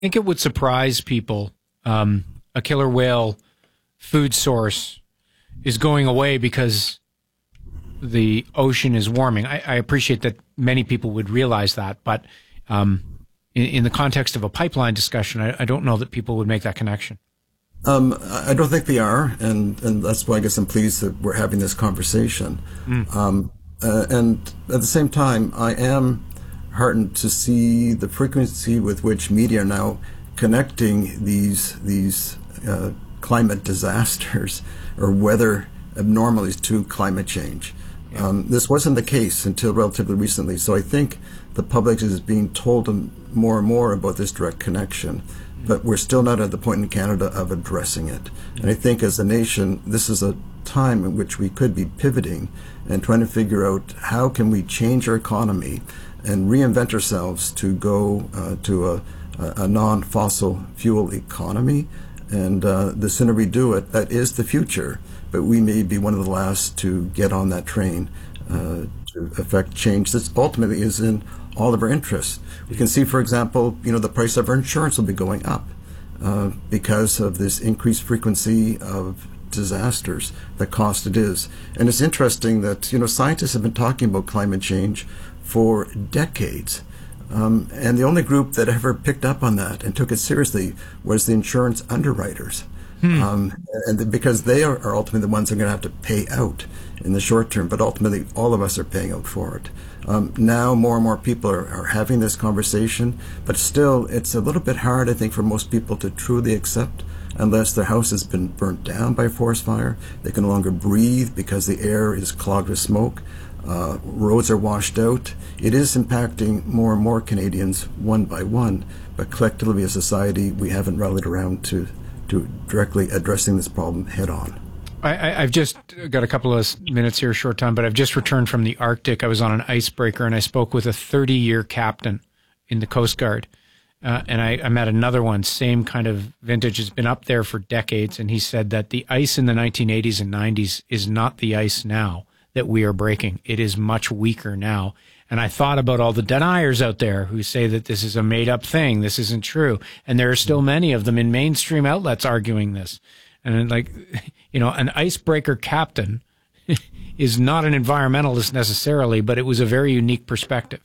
think it would surprise people. A killer whale food source is going away because the ocean is warming. I appreciate that many people would realize that, but in the context of a pipeline discussion, I don't know that people would make that connection. I don't think they are, and that's why I guess I'm pleased that we're having this conversation. And at the same time, I am heartened to see the frequency with which media are now connecting these climate disasters or weather abnormalities to climate change. This wasn't the case until relatively recently, so I think the public is being told more and more about this direct connection, but we're still not at the point in Canada of addressing it. And I think as a nation, this is a time in which we could be pivoting and trying to figure out how can we change our economy and reinvent ourselves to go to a non-fossil fuel economy. And the sooner we do it, that is the future. But we may be one of the last to get on that train to affect change that ultimately is in all of our interests. We can see, for example, the price of our insurance will be going up because of this increased frequency of disasters, the cost it is. And it's interesting that, scientists have been talking about climate change for decades. And the only group that ever picked up on that and took it seriously was the insurance underwriters. And because they are ultimately the ones that are going to have to pay out in the short term, but ultimately all of us are paying out for it. Now more and more people are having this conversation, but still it's a little bit hard, I think, for most people to truly accept unless their house has been burnt down by a forest fire. They can no longer breathe because the air is clogged with smoke. Roads are washed out. It is impacting more and more Canadians one by one, but collectively as a society, we haven't rallied around to directly addressing this problem head on. I've just got a couple of minutes here, short time, but I've just returned from the Arctic. I was on an icebreaker and I spoke with a 30-year captain in the Coast Guard. And I met another one, same kind of vintage, has been up there for decades. And he said that the ice in the 1980s and 90s is not the ice now that we are breaking. It is much weaker now. And I thought about all the deniers out there who say that this is a made-up thing, this isn't true. And there are still many of them in mainstream outlets arguing this. And an icebreaker captain is not an environmentalist necessarily, but it was a very unique perspective.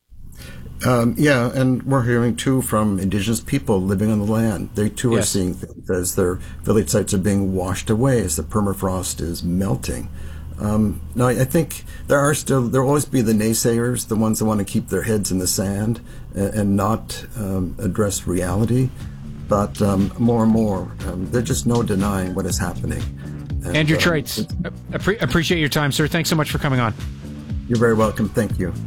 And we're hearing too from Indigenous people living on the land. They too are seeing things as their village sites are being washed away as the permafrost is melting. Now, I think there will always be the naysayers, the ones that want to keep their heads in the sand and not address reality. But more and more, there's just no denying what is happening. And, Andrew Treitz, appreciate your time, sir. Thanks so much for coming on. You're very welcome. Thank you.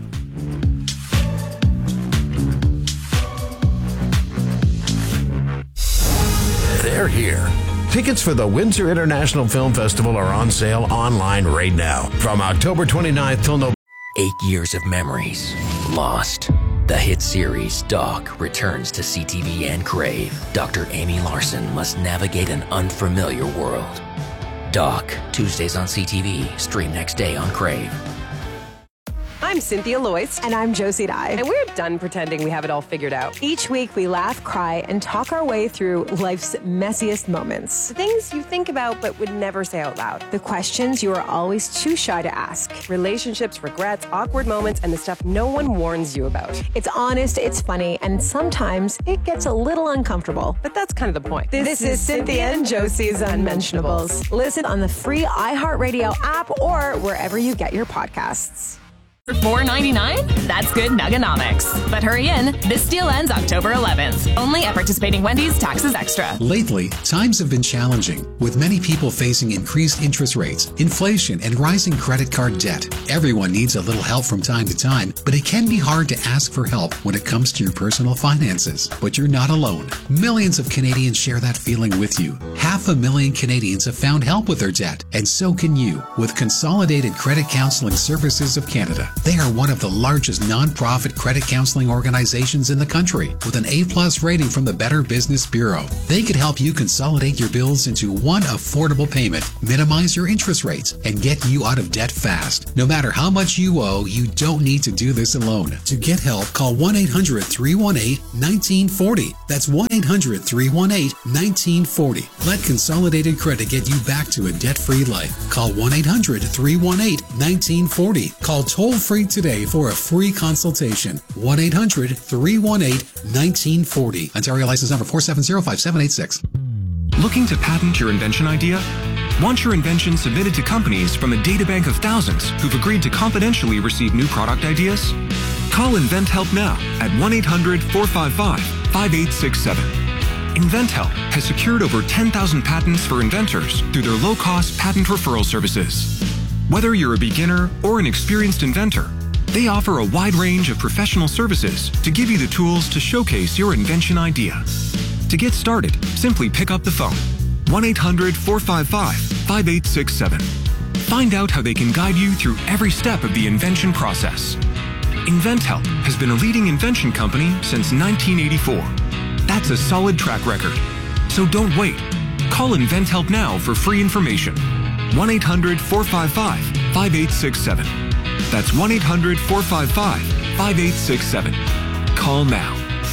They're here. Tickets for the Windsor International Film Festival are on sale online right now. From October 29th till November. 8 years of memories lost. The hit series Doc returns to CTV and Crave. Dr. Amy Larson must navigate an unfamiliar world. Doc, Tuesdays on CTV, stream next day on Crave. I'm Cynthia Loyce. And I'm Josie Dye. And we're done pretending we have it all figured out. Each week we laugh, cry, and talk our way through life's messiest moments. The things you think about but would never say out loud. The questions you are always too shy to ask. Relationships, regrets, awkward moments, and the stuff no one warns you about. It's honest, it's funny, and sometimes it gets a little uncomfortable. But that's kind of the point. This is Cynthia and Josie's Unmentionables. Listen on the free iHeartRadio app or wherever you get your podcasts. For $4.99? That's good Nugganomics. But hurry in. This deal ends October 11th. Only at participating Wendy's, taxes extra. Lately, times have been challenging, with many people facing increased interest rates, inflation, and rising credit card debt. Everyone needs a little help from time to time, but it can be hard to ask for help when it comes to your personal finances. But you're not alone. Millions of Canadians share that feeling with you. 500,000 Canadians have found help with their debt, and so can you with Consolidated Credit Counseling Services of Canada. They are one of the largest nonprofit credit counseling organizations in the country with an A+ rating from the Better Business Bureau. They could help you consolidate your bills into one affordable payment, minimize your interest rates, and get you out of debt fast. No matter how much you owe, you don't need to do this alone. To get help, call 1-800-318-1940. That's 1-800-318-1940. Let Consolidated Credit get you back to a debt-free life. Call 1-800-318-1940. Call toll-free today for a free consultation. 1-800-318-1940. Ontario license number 4705786. Looking to patent your invention idea? Want your invention submitted to companies from a databank of thousands who've agreed to confidentially receive new product ideas? Call InventHelp now at 1-800-455-5867. InventHelp has secured over 10,000 patents for inventors through their low-cost patent referral services. Whether you're a beginner or an experienced inventor, they offer a wide range of professional services to give you the tools to showcase your invention idea. To get started, simply pick up the phone. 1-800-455-5867. Find out how they can guide you through every step of the invention process. InventHelp has been a leading invention company since 1984. That's a solid track record. So don't wait. Call InventHelp now for free information. 1-800-455-5867. That's 1-800-455-5867. Call now.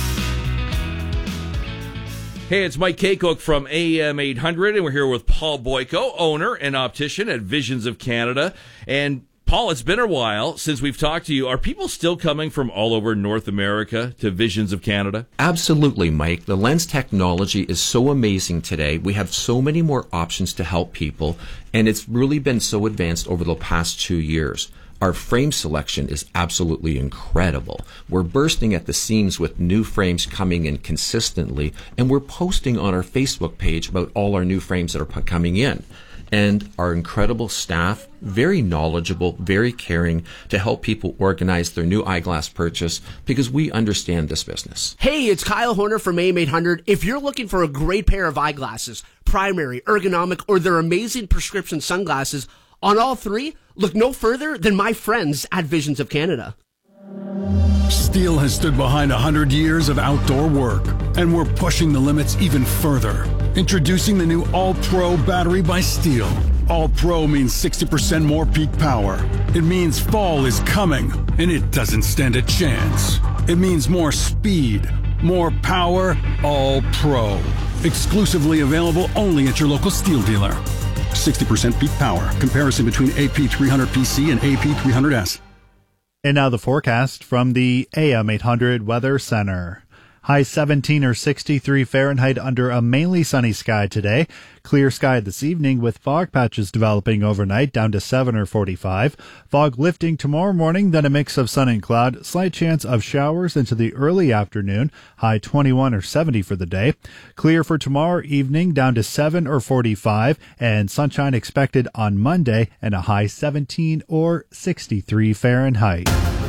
Hey, it's Mike Kaycock from AM 800, and we're here with Paul Boyko, owner and optician at Visions of Canada. And Paul, it's been a while since we've talked to you. Are people still coming from all over North America to Visions of Canada? Absolutely, Mike. The lens technology is so amazing today. We have so many more options to help people, and it's really been so advanced over the past 2 years. Our frame selection is absolutely incredible. We're bursting at the seams with new frames coming in consistently, and we're posting on our Facebook page about all our new frames that are coming in. And our incredible staff, very knowledgeable, very caring to help people organize their new eyeglass purchase because we understand this business. Hey, it's Kyle Horner from AM 800. If you're looking for a great pair of eyeglasses, primary, ergonomic, or their amazing prescription sunglasses, on all three, look no further than my friends at Visions of Canada. Steel has stood behind 100 years of outdoor work, and we're pushing the limits even further. Introducing the new All-Pro battery by Steel. All-Pro means 60% more peak power. It means fall is coming, and it doesn't stand a chance. It means more speed, more power, All-Pro. Exclusively available only at your local Steel dealer. 60% peak power. Comparison between AP300PC and AP300S. And now the forecast from the AM 800 Weather Center. High 17 or 63 Fahrenheit under a mainly sunny sky today. Clear sky this evening with fog patches developing overnight down to 7 or 45. Fog lifting tomorrow morning, then a mix of sun and cloud. Slight chance of showers into the early afternoon. High 21 or 70 for the day. Clear for tomorrow evening down to 7 or 45. And sunshine expected on Monday and a high 17 or 63 Fahrenheit.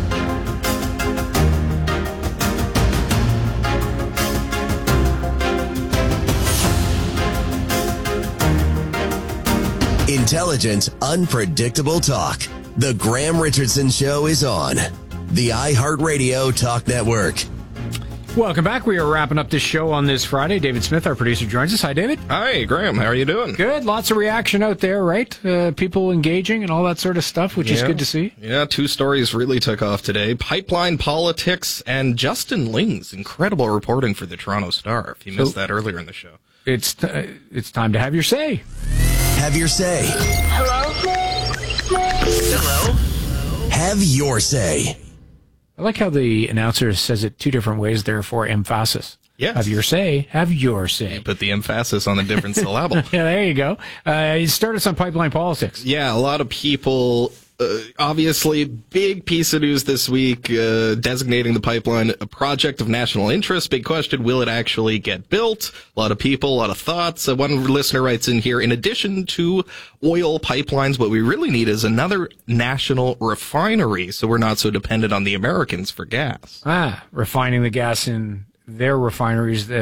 Intelligent, unpredictable talk. The Graham Richardson Show is on the iHeartRadio Talk Network. Welcome back. We are wrapping up this show on this Friday. David Smith, our producer, joins us. Hi, David. Hi, Graham. How are you doing? Good. Lots of reaction out there, right? People engaging and all that sort of stuff, which is good to see. Yeah, 2 stories really took off today. Pipeline politics and Justin Ling's incredible reporting for the Toronto Star. If you missed that earlier in the show. It's time to have your say. Have your say. Hello? Hello? Have your say. I like how the announcer says it 2 different ways there for emphasis. Yes. Have your say. Have your say. You put the emphasis on a different syllable. Yeah, there you go. You started some pipeline politics. Yeah, a lot of people... obviously, big piece of news this week, designating the pipeline a project of national interest. Big question, will it actually get built? A lot of people, a lot of thoughts. One listener writes in here, in addition to oil pipelines, what we really need is another national refinery, so we're not so dependent on the Americans for gas. Refining the gas in their refineries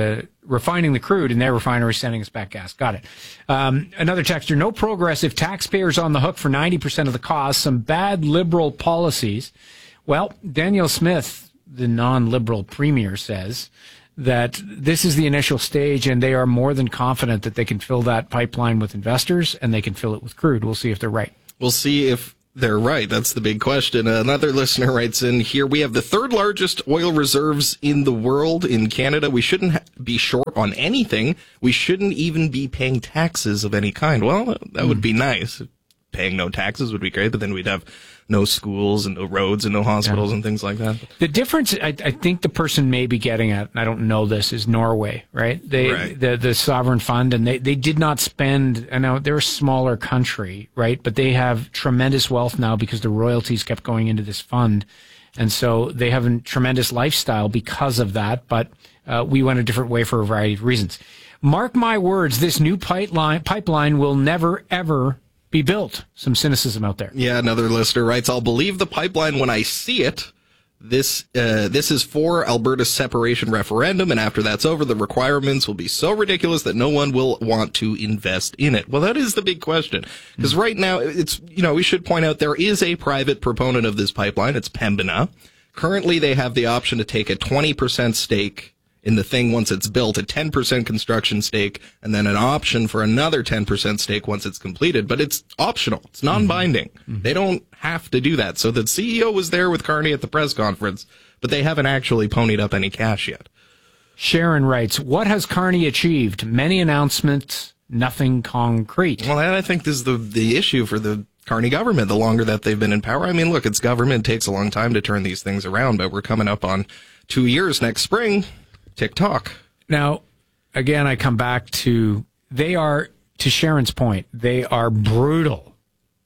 refining the crude in their refinery, sending us back gas. Got it. Another texter, no progress if taxpayers on the hook for 90% of the cost, some bad Liberal policies. Well, Danielle Smith, the non-Liberal premier, says that this is the initial stage and they are more than confident that they can fill that pipeline with investors and they can fill it with crude. We'll see if they're right. We'll see if they're right. That's the big question. Another listener writes in here, we have the third largest oil reserves in the world in Canada. We shouldn't be short on anything. We shouldn't even be paying taxes of any kind. Well, that would be nice. Paying no taxes would be great, but then we'd have no schools and no roads and no hospitals and things like that. The difference, I think the person may be getting at, and I don't know this, is Norway, right? The sovereign fund, and they did not spend, I know they're a smaller country, right? But they have tremendous wealth now because the royalties kept going into this fund. And so they have a tremendous lifestyle because of that. But we went a different way for a variety of reasons. Mark my words, this new pipeline will never, ever be built. Some cynicism out there. Yeah, another listener writes, I'll believe the pipeline when I see it. This is for Alberta's separation referendum, and after that's over, the requirements will be so ridiculous that no one will want to invest in it. Well, that is the big question. Because right now, it's, we should point out there is a private proponent of this pipeline. It's Pembina. Currently, they have the option to take a 20% stake in the thing once it's built, a 10% construction stake, and then an option for another 10% stake once it's completed. But it's optional. It's non-binding. They don't have to do that. So the CEO was there with Carney at the press conference, but they haven't actually ponied up any cash yet. Sharon writes, what has Carney achieved? Many announcements, nothing concrete. Well, I think this is the issue for the Carney government, the longer that they've been in power. I mean, look, it's government. It takes a long time to turn these things around, but we're coming up on 2 years next spring. TikTok. Now, again, I come back to, they are, to Sharon's point, they are brutal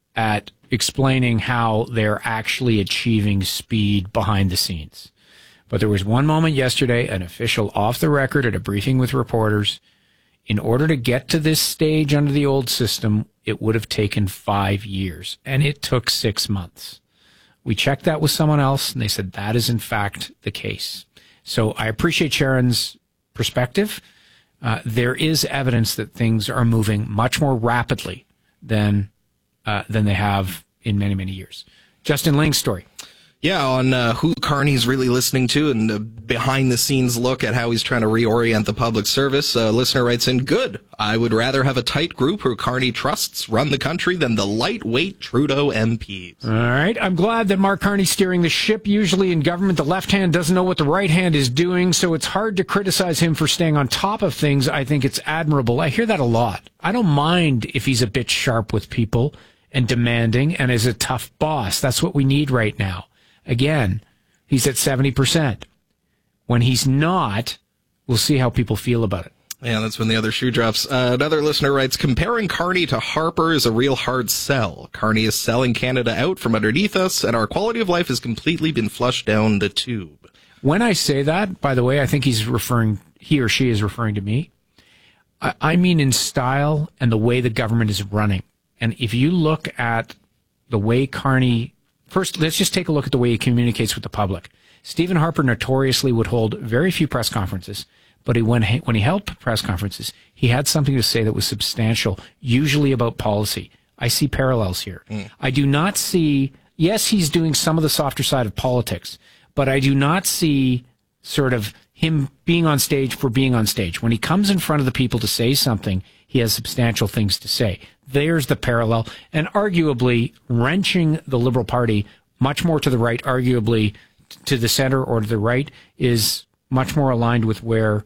at explaining how they're actually achieving speed behind the scenes. But there was one moment yesterday, an official off the record at a briefing with reporters, in order to get to this stage under the old system, it would have taken 5 years, and it took 6 months. We checked that with someone else, and they said that is in fact the case. So I appreciate Sharon's perspective. There is evidence that things are moving much more rapidly than they have in many, many years. Justin Ling's story. Yeah, on who Carney's really listening to and a behind-the-scenes look at how he's trying to reorient the public service. A listener writes in, good. I would rather have a tight group who Carney trusts run the country than the lightweight Trudeau MPs. All right. I'm glad that Mark Carney's steering the ship. Usually in government, the left hand doesn't know what the right hand is doing, so it's hard to criticize him for staying on top of things. I think it's admirable. I hear that a lot. I don't mind if he's a bit sharp with people and demanding and is a tough boss. That's what we need right now. Again, he's at 70%. When he's not, we'll see how people feel about it. Yeah, that's when the other shoe drops. Another listener writes, comparing Carney to Harper is a real hard sell. Carney is selling Canada out from underneath us, and our quality of life has completely been flushed down the tube. When I say that, by the way, I think he or she is referring to me. I mean in style and the way the government is running. And if you look at the way Carney... First, let's just take a look at the way he communicates with the public. Stephen Harper notoriously would hold very few press conferences, but when he held press conferences, he had something to say that was substantial, usually about policy. I see parallels here. I do not see, yes, he's doing some of the softer side of politics, but I do not see sort of him being on stage for being on stage. When he comes in front of the people to say something, he has substantial things to say. There's the parallel, and arguably wrenching the Liberal Party much more to the right, arguably to the center or to the right, is much more aligned with where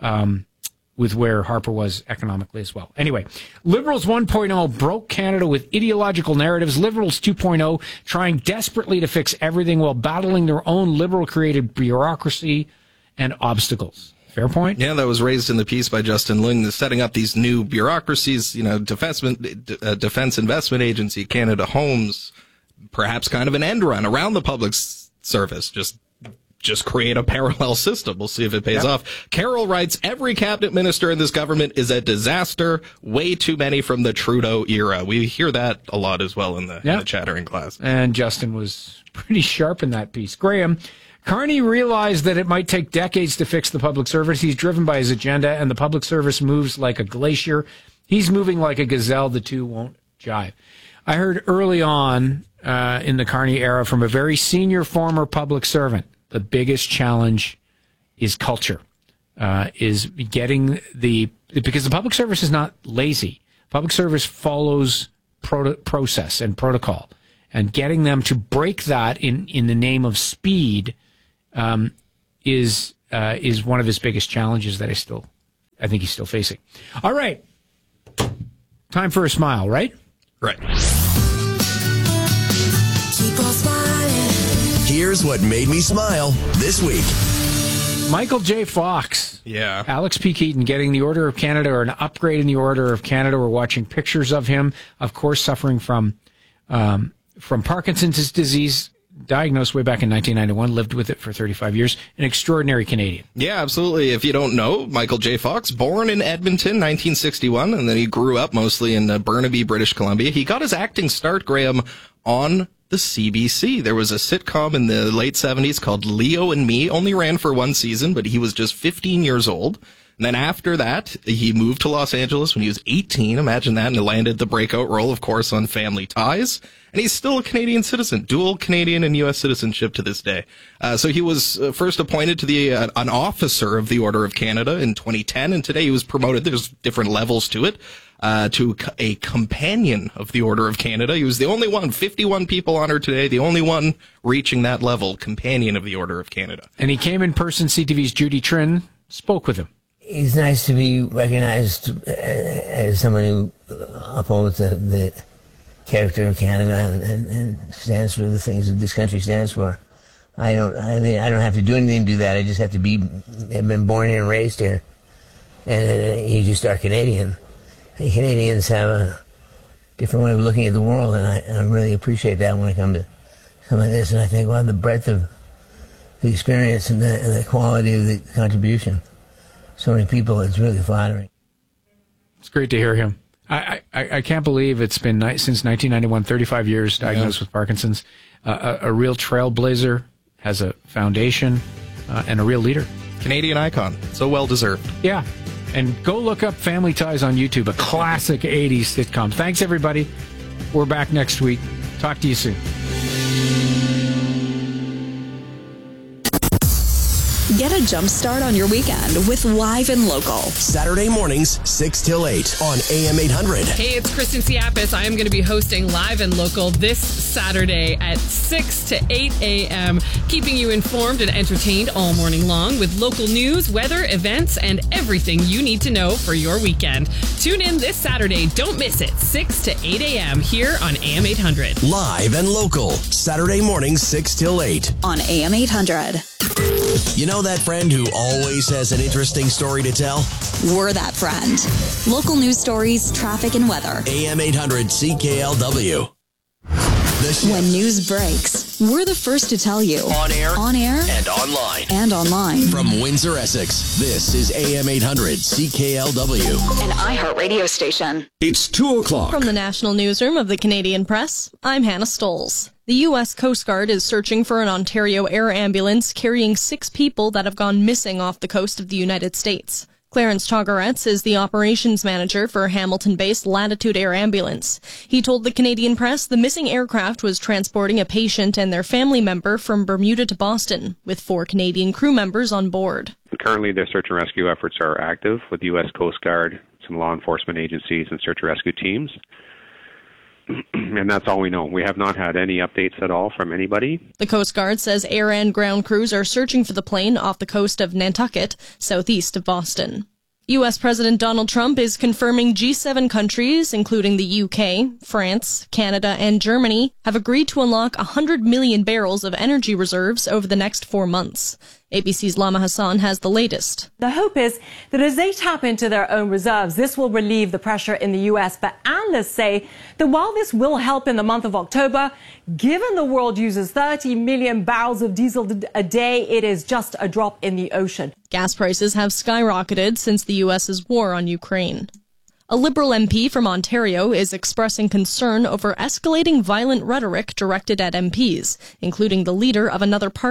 Harper was economically as well. Anyway, Liberals 1.0 broke Canada with ideological narratives. Liberals 2.0 trying desperately to fix everything while battling their own Liberal-created bureaucracy and obstacles. Fair point? Yeah, that was raised in the piece by Justin Ling, setting up these new bureaucracies, Defense Investment Agency, Canada Homes, perhaps kind of an end run around the public service. Just create a parallel system. We'll see if it pays off. Carol writes, every cabinet minister in this government is a disaster. Way too many from the Trudeau era. We hear that a lot as well in the chattering class. And Justin was pretty sharp in that piece. Graham Carney realized that it might take decades to fix the public service. He's driven by his agenda, and the public service moves like a glacier. He's moving like a gazelle. The two won't jive. I heard early on in the Carney era from a very senior former public servant, the biggest challenge is culture, is getting because the public service is not lazy. Public service follows process and protocol, and getting them to break that in the name of speed is one of his biggest challenges that I think he's still facing. All right. Time for a smile, right? Right. Here's what made me smile this week. Michael J. Fox. Yeah. Alex P. Keaton getting the Order of Canada, or an upgrade in the Order of Canada. We're watching pictures of him, of course, suffering from Parkinson's disease, diagnosed way back in 1991, lived with it for 35 years. An extraordinary Canadian. Yeah, absolutely. If you don't know, Michael J. Fox, born in Edmonton, 1961, and then he grew up mostly in Burnaby, British Columbia. He got his acting start, Graham, on the CBC. There was a sitcom in the late 70s called Leo and Me. Only ran for one season, but he was just 15 years old. And then after that, he moved to Los Angeles when he was 18. Imagine that. And he landed the breakout role, of course, on Family Ties. And he's still a Canadian citizen, dual Canadian and U.S. citizenship to this day. So he was first appointed to an officer of the Order of Canada in 2010. And today he was promoted. There's different levels to it. To a companion of the Order of Canada. He was the only one, 51 people honored today, the only one reaching that level, companion of the Order of Canada. And he came in person, CTV's Judy Trin spoke with him. It's nice to be recognized as someone who upholds the character of Canada and stands for the things that this country stands for. I don't have to do anything to do that. I just have to have been born here and raised here. And you just are Canadian. Canadians have a different way of looking at the world, and I really appreciate that when I come to some of this. And I think, well, the breadth of the experience and the quality of the contribution. So many people, it's really flattering. It's great to hear him. I can't believe it's been since 1991, 35 years diagnosed with Parkinson's. A real trailblazer, has a foundation, and a real leader. Canadian icon. So well deserved. Yeah. And go look up Family Ties on YouTube, a classic 80s sitcom. Thanks, everybody. We're back next week. Talk to you soon. Get a jump start on your weekend with Live and Local. Saturday mornings, 6 till 8 on AM 800. Hey, it's Kristen Siapis. I am going to be hosting Live and Local this Saturday at 6 to 8 a.m., keeping you informed and entertained all morning long with local news, weather, events, and everything you need to know for your weekend. Tune in this Saturday. Don't miss it. 6 to 8 a.m. here on AM 800. Live and Local. Saturday mornings, 6 till 8 on AM 800. You know that friend who always has an interesting story to tell? We're that friend. Local news stories, traffic, and weather. AM 800 CKLW. When news breaks, we're the first to tell you. On air, and online. And online. From Windsor, Essex, this is AM 800 CKLW. An iHeart radio station. It's 2 o'clock. From the National Newsroom of the Canadian Press, I'm Hannah Stolz. The U.S. Coast Guard is searching for an Ontario air ambulance carrying 6 people that have gone missing off the coast of the United States. Clarence Togaretz is the operations manager for Hamilton-based Latitude Air Ambulance. He told the Canadian Press the missing aircraft was transporting a patient and their family member from Bermuda to Boston, with 4 Canadian crew members on board. Currently, their search and rescue efforts are active with the U.S. Coast Guard, some law enforcement agencies, and search and rescue teams. And that's all we know. We have not had any updates at all from anybody. The Coast Guard says air and ground crews are searching for the plane off the coast of Nantucket, southeast of Boston. U.S. President Donald Trump is confirming G7 countries, including the UK, France, Canada, and Germany, have agreed to unlock 100 million barrels of energy reserves over the next 4 months. ABC's Lama Hassan has the latest. The hope is that as they tap into their own reserves, this will relieve the pressure in the U.S. But analysts say that while this will help in the month of October, given the world uses 30 million barrels of diesel a day, it is just a drop in the ocean. Gas prices have skyrocketed since the U.S.'s war on Ukraine. A Liberal MP from Ontario is expressing concern over escalating violent rhetoric directed at MPs, including the leader of another party.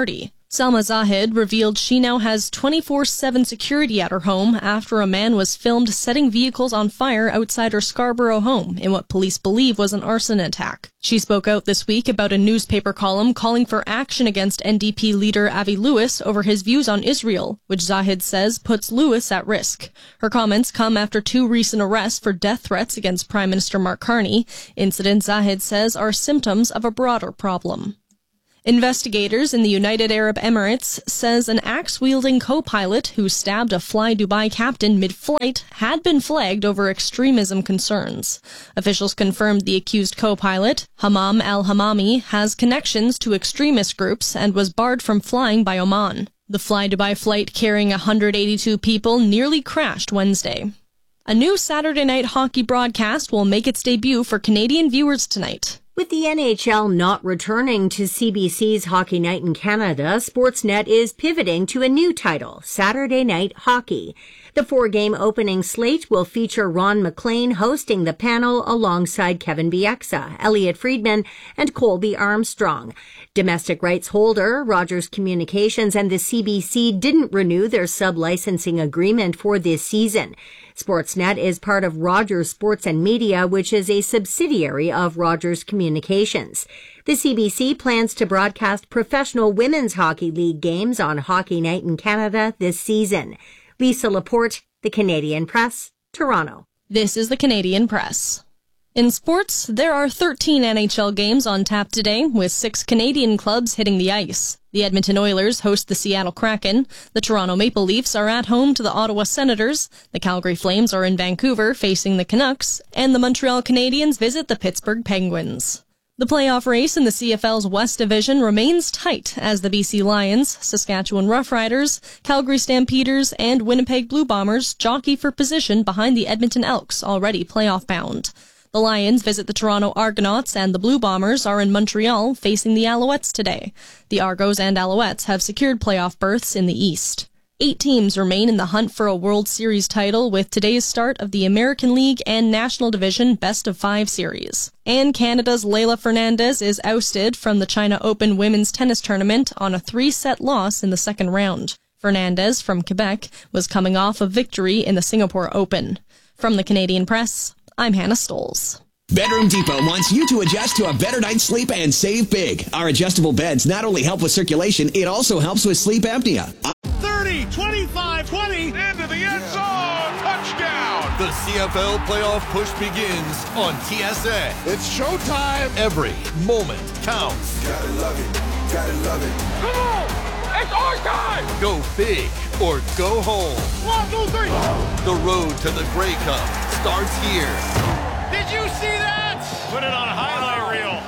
Salma Zahid revealed she now has 24/7 security at her home after a man was filmed setting vehicles on fire outside her Scarborough home in what police believe was an arson attack. She spoke out this week about a newspaper column calling for action against NDP leader Avi Lewis over his views on Israel, which Zahid says puts Lewis at risk. Her comments come after 2 recent arrests for death threats against Prime Minister Mark Carney, incidents Zahid says are symptoms of a broader problem. Investigators in the United Arab Emirates says an axe-wielding co-pilot who stabbed a Fly Dubai captain mid-flight had been flagged over extremism concerns. Officials confirmed the accused co-pilot, Hammam al-Hammami, has connections to extremist groups and was barred from flying by Oman. The Fly Dubai flight carrying 182 people nearly crashed Wednesday. A new Saturday night hockey broadcast will make its debut for Canadian viewers tonight. With the NHL not returning to CBC's Hockey Night in Canada, Sportsnet is pivoting to a new title, Saturday Night Hockey. The 4-game opening slate will feature Ron MacLean hosting the panel alongside Kevin Bieksa, Elliot Friedman, and Colby Armstrong. Domestic rights holder Rogers Communications and the CBC didn't renew their sub-licensing agreement for this season. Sportsnet is part of Rogers Sports and Media, which is a subsidiary of Rogers Communications. The CBC plans to broadcast professional women's hockey league games on Hockey Night in Canada this season. Lisa Laporte, The Canadian Press, Toronto. This is The Canadian Press. In sports, there are 13 NHL games on tap today, with 6 Canadian clubs hitting the ice. The Edmonton Oilers host the Seattle Kraken, the Toronto Maple Leafs are at home to the Ottawa Senators, the Calgary Flames are in Vancouver facing the Canucks, and the Montreal Canadiens visit the Pittsburgh Penguins. The playoff race in the CFL's West Division remains tight as the BC Lions, Saskatchewan Roughriders, Calgary Stampeders, and Winnipeg Blue Bombers jockey for position behind the Edmonton Elks, already playoff bound. The Lions visit the Toronto Argonauts, and the Blue Bombers are in Montreal facing the Alouettes today. The Argos and Alouettes have secured playoff berths in the East. 8 teams remain in the hunt for a World Series title with today's start of the American League and National Division Best-of-5 series. And Canada's Leylah Fernandez is ousted from the China Open women's tennis tournament on a 3-set loss in the second round. Fernandez, from Quebec, was coming off a victory in the Singapore Open. From the Canadian Press, I'm Hannah Stolz. Bedroom Depot wants you to adjust to a better night's sleep and save big. Our adjustable beds not only help with circulation, it also helps with sleep apnea. 30, 25, 20, into the end zone, touchdown! The CFL playoff push begins on TSN. It's showtime. Every moment counts. Gotta love it, gotta love it. Come on, it's our time! Go big or go home. 1, 2, 3. The road to the Grey Cup starts here. Did you see that? Put it on a highlight reel.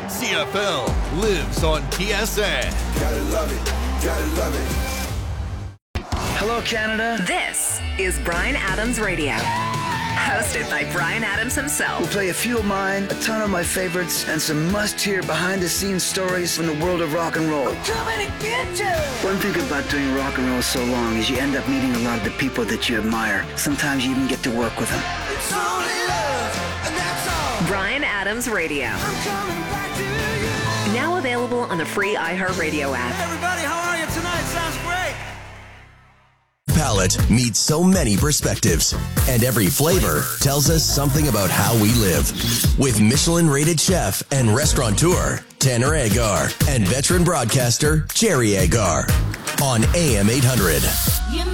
CFL lives on TSN. Gotta love it, gotta love it. Hello, Canada. This is Bryan Adams Radio. Hosted by Bryan Adams himself. We'll play a few of mine, a ton of my favorites, and some must-hear behind-the-scenes stories from the world of rock and roll. I'm coming to get you! One thing about doing rock and roll so long is you end up meeting a lot of the people that you admire. Sometimes you even get to work with them. It's only love, and that's all. Bryan Adams Radio. I'm coming back to you. Now available on the free iHeartRadio app. Hey everybody, how are you tonight? Sounds great. Palate meets so many perspectives, and every flavor tells us something about how we live. With Michelin-rated chef and restaurateur Tanner Agar and veteran broadcaster Jerry Agar on AM 800.